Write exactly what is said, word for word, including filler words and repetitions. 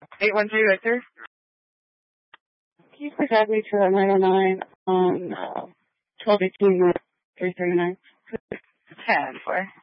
eight one three Victor. Can you contact me to nine oh nine on uh, twelve eighteen North three thirty-nine? ten four.